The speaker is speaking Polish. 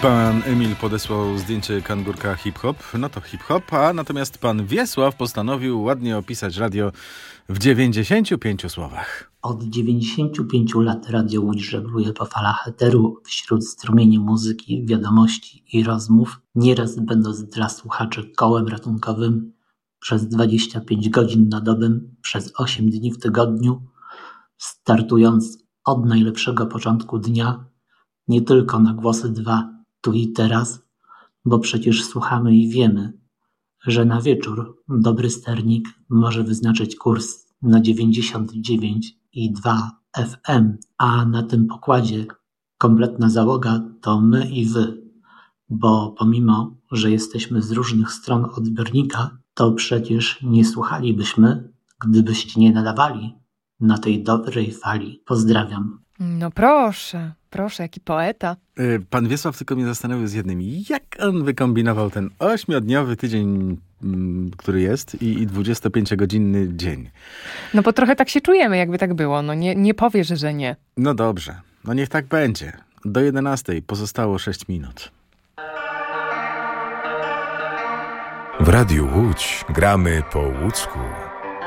Pan Emil podesłał zdjęcie kangurka hip-hop, no to hip-hop, a natomiast pan Wiesław postanowił ładnie opisać radio w 95 słowach. Od 95 lat Radio Łódź żegluje po falach eteru wśród strumieni muzyki, wiadomości i rozmów, nieraz będąc dla słuchaczy kołem ratunkowym przez 25 godzin na dobę, przez 8 dni w tygodniu, startując od najlepszego początku dnia, nie tylko na głosy 2 tu i teraz, bo przecież słuchamy i wiemy, że na wieczór dobry sternik może wyznaczyć kurs na 99,2 FM, a na tym pokładzie kompletna załoga to my i wy, bo pomimo, że jesteśmy z różnych stron odbiornika, to przecież nie słuchalibyśmy, gdybyście nie nadawali na tej dobrej fali. Pozdrawiam. No proszę, jaki poeta. Pan Wiesław tylko mnie zastanowił z jednym. Jak on wykombinował ten 8-dniowy tydzień, który jest i 25-godzinny dzień? No bo trochę tak się czujemy, jakby tak było. No nie powiesz, że nie. No dobrze, no niech tak będzie. Do 11 pozostało 6 minut. W Radiu Łódź gramy po łódzku.